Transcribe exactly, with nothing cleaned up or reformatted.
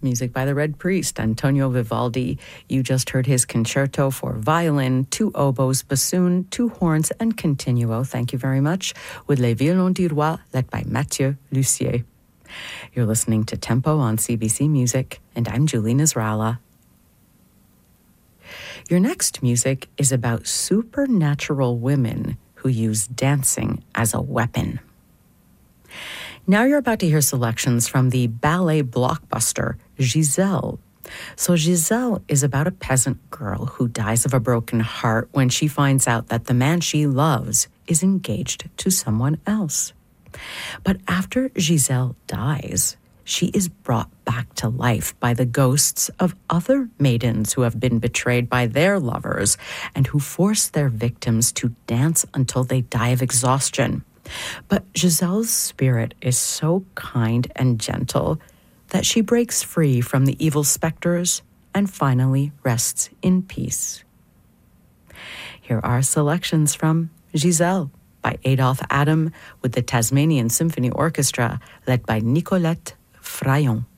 music by the Red Priest, Antonio Vivaldi. You just heard his concerto for violin, two oboes, bassoon, two horns, and continuo, thank you very much, with Les Violons du Roi, led by Mathieu Lussier. You're listening to Tempo on C B C Music, and I'm Julie Nasrallah. Your next music is about supernatural women who use dancing as a weapon. Now you're about to hear selections from the ballet blockbuster Giselle. So Giselle is about a peasant girl who dies of a broken heart when she finds out that the man she loves is engaged to someone else. But after Giselle dies, she is brought back to life by the ghosts of other maidens who have been betrayed by their lovers and who force their victims to dance until they die of exhaustion. But Giselle's spirit is so kind and gentle that she breaks free from the evil specters and finally rests in peace. Here are selections from Giselle by Adolphe Adam with the Tasmanian Symphony Orchestra led by Nicolette Fraillon.